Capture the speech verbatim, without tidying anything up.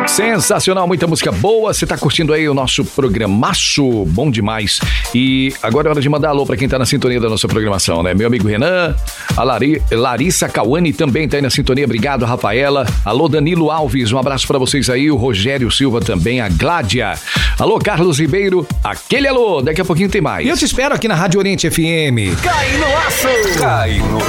Sensacional, muita música boa. Você tá curtindo aí o nosso programaço, bom demais. E agora é hora de mandar alô pra quem tá na sintonia da nossa programação, né? Meu amigo Renan, a Lari, Larissa Cauani também tá aí na sintonia. Obrigado, Rafaela. Alô, Danilo Alves, um abraço pra vocês aí. O Rogério Silva também, a Gládia. Alô, Carlos Ribeiro, aquele alô. Daqui a pouquinho tem mais. E eu te espero aqui na Rádio Oriente F M. Cai no laço! Cai no